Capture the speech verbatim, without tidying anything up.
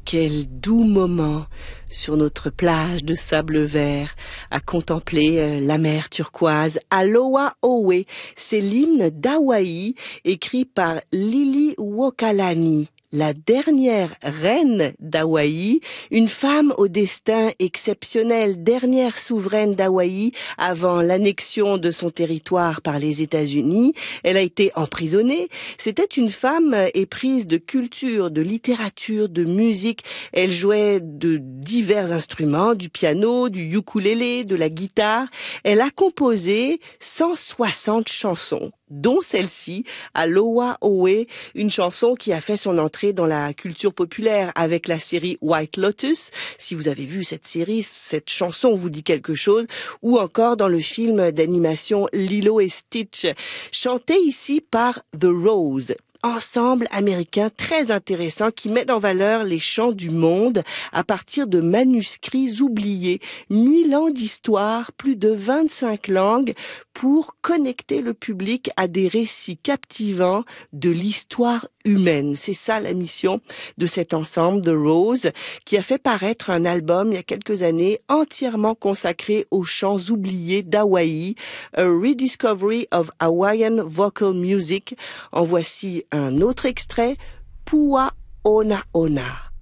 Quel doux moment sur notre plage de sable vert à contempler euh, la mer turquoise. Aloha Oe, c'est l'hymne d'Hawaï écrit par Liliuokalani, la dernière reine d'Hawaï, une femme au destin exceptionnel, dernière souveraine d'Hawaï avant l'annexion de son territoire par les États-Unis. Elle a été emprisonnée. C'était une femme éprise de culture, de littérature, de musique. Elle jouait de divers instruments, du piano, du ukulélé, de la guitare. Elle a composé cent soixante chansons, dont celle-ci, Aloha Oe, une chanson qui a fait son entrée dans la culture populaire avec la série White Lotus. Si vous avez vu cette série, cette chanson vous dit quelque chose, ou encore dans le film d'animation Lilo et Stitch, chanté ici par The Rose. Ensemble américain très intéressant qui met en valeur les chants du monde à partir de manuscrits oubliés. Mille ans d'histoire, plus de vingt-cinq langues pour connecter le public à des récits captivants de l'histoire humaine. C'est ça la mission de cet ensemble, The Rose, qui a fait paraître un album il y a quelques années entièrement consacré aux chants oubliés d'Hawaï, A Rediscovery of Hawaiian Vocal Music. En voici un autre extrait, Pua Ona Ona.